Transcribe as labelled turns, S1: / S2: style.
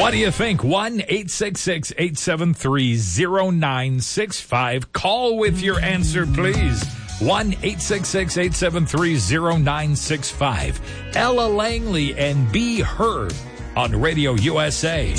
S1: What do you think? 1-866-873-0965. Call with your answer, please. 1-866-873-0965. Ella Langley and Be Heard on Radio USA.